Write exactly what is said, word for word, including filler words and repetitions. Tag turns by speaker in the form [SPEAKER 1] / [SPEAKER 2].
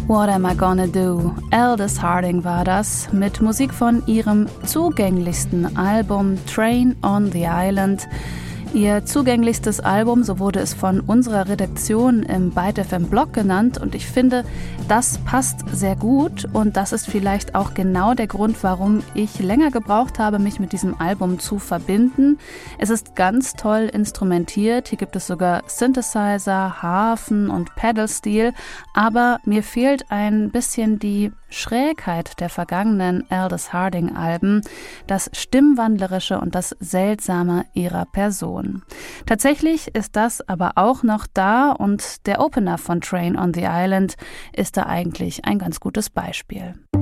[SPEAKER 1] What Am I Gonna Do? Aldous Harding war das, mit Musik von ihrem zugänglichsten Album Train on the Island. Ihr zugänglichstes Album, so wurde es von unserer Redaktion im Byte F M Blog genannt, und ich finde, das passt sehr gut, und das ist vielleicht auch genau der Grund, warum ich länger gebraucht habe, mich mit diesem Album zu verbinden. Es ist ganz toll instrumentiert, hier gibt es sogar Synthesizer, Harfen und Pedal-Steel, aber mir fehlt ein bisschen die Schrägheit der vergangenen Aldous Harding-Alben, das Stimmwandlerische und das Seltsame ihrer Person. Tatsächlich ist das aber auch noch da, und der Opener von Train on the Island ist da eigentlich ein ganz gutes Beispiel.